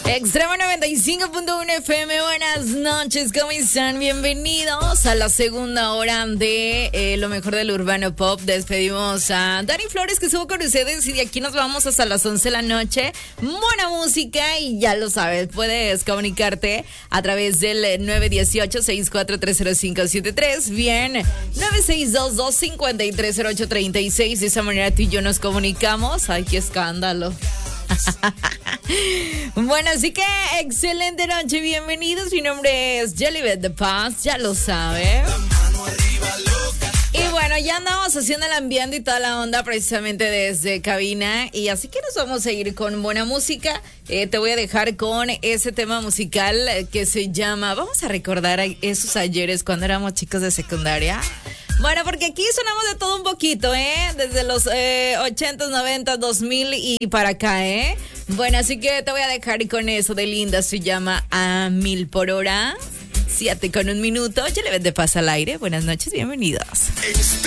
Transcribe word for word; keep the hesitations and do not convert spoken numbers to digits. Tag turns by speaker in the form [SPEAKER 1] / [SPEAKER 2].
[SPEAKER 1] Extremo noventa y cinco punto uno F M, buenas noches, ¿cómo están? Bienvenidos a la segunda hora de eh, lo mejor del urbano pop. Despedimos a Dani Flores, que estuvo con ustedes, y de aquí nos vamos hasta las once de la noche. Buena música, y ya lo sabes, puedes comunicarte a través del nueve uno ocho, seis cuatro tres cero cinco siete tres, bien, nueve seis dos dos, cinco tres cero ocho tres seis. De esa manera tú y yo nos comunicamos. Ay, qué escándalo. Bueno, así que excelente noche, bienvenidos. Mi nombre es Jellybeat The Paz, ya lo sabe. Y bueno, ya andamos haciendo el ambiente y toda la onda precisamente desde cabina. Y así que nos vamos a ir con buena música. Eh, te voy a dejar con ese tema musical que se llama... Vamos a recordar esos ayeres cuando éramos chicos de secundaria. Bueno, porque aquí sonamos de todo un poquito, ¿eh? Desde los eh, ochentas, noventas, dos mil y para acá, ¿eh? Bueno, así que te voy a dejar con eso de Linda. Se llama A Mil por Hora. Siete con un minuto. Ya le ves de paz al aire. Buenas noches, bienvenidos.